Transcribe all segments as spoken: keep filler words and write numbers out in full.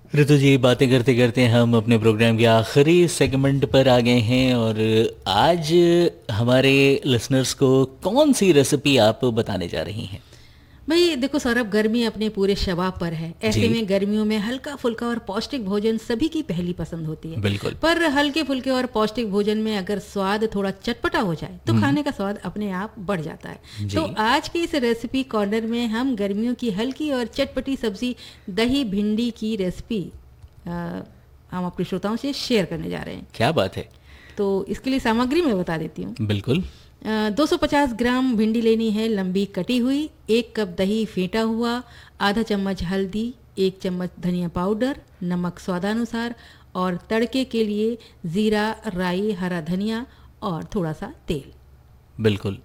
ऋतु जी, बातें करते करते हम अपने प्रोग्राम के आखिरी सेगमेंट पर आ गए हैं और आज हमारे लिसनर्स को कौन सी रेसिपी आप बताने जा रही हैं? भाई देखो सौरभ, गर्मी अपने पूरे शबाब पर है। जी। ऐसे में गर्मियों में हल्का फुल्का और पौष्टिक भोजन सभी की पहली पसंद होती है। बिल्कुल। पर हल्के फुल्के और पौष्टिक भोजन में अगर स्वाद थोड़ा चटपटा हो जाए तो खाने का स्वाद अपने आप बढ़ जाता है। जी। तो आज के इस रेसिपी कॉर्नर में हम गर्मियों की हल्की और चटपटी सब्जी दही भिंडी की रेसिपी अ, हम अपने श्रोताओं से शेयर करने जा रहे हैं। क्या बात है। तो इसके लिए सामग्री मैं बता देती हूँ। बिल्कुल। दो सौ पचास ग्राम भिंडी लेनी है लंबी कटी हुई, एक कप दही फेंटा हुआ, आधा चम्मच हल्दी, एक चम्मच धनिया पाउडर, नमक स्वादानुसार और तड़के के लिए जीरा, राई, हरा धनिया और थोड़ा सा तेल। बिल्कुल।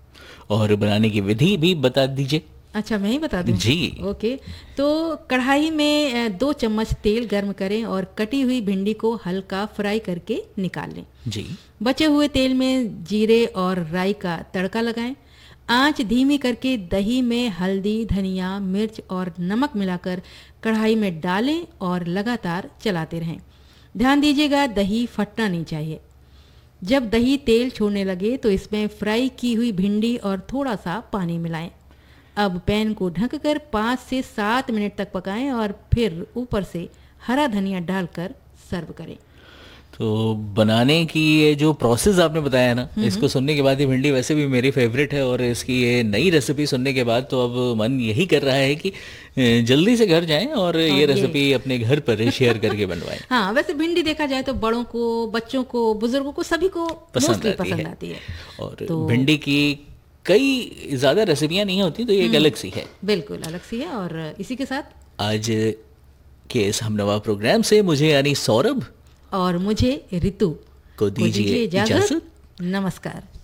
और बनाने की विधि भी बता दीजिए। अच्छा, मैं ही बता दूं? जी। ओके। तो कढ़ाई में अ, दो चम्मच तेल गर्म करें और कटी हुई भिंडी को हल्का फ्राई करके निकाल लें। जी। बचे हुए तेल में जीरे और राई का तड़का लगाएं। आंच धीमी करके दही में हल्दी, धनिया, मिर्च और नमक मिलाकर कढ़ाई में डालें और लगातार चलाते रहें। ध्यान दीजिएगा, दही फटना नहीं चाहिए। जब दही तेल छोड़ने लगे तो इसमें फ्राई की हुई भिंडी और थोड़ा सा पानी मिलाएं। अब पैन को ढककर पाँच से सात मिनट तक पकाएं और फिर ऊपर से हरा धनिया डालकर सर्व करें। तो बनाने की ये जो प्रोसेस आपने बताया ना, इसको सुनने के बाद ये भिंडी वैसे भी मेरी फेवरेट है और इसकी ये नई रेसिपी सुनने के बाद तो अब मन यही कर रहा है कि जल्दी से घर जाएं और ये, ये रेसिपी अपने घर पर शेयर करके बनवाएं। हाँ, वैसे भिंडी देखा जाए तो बड़ों को, बच्चों को, बुजुर्गों को, सभी को पसंद आती, पसंद है। आती है। और तो भिंडी की कई ज़्यादा रेसिपियाँ नहीं होती, तो ये एक अलग सी है। बिल्कुल अलग सी है। और इसी के साथ आज के इस हमनवा प्रोग्राम से मुझे यानी सौरभ और मुझे ऋतु को दीजिए इजाजत। नमस्कार।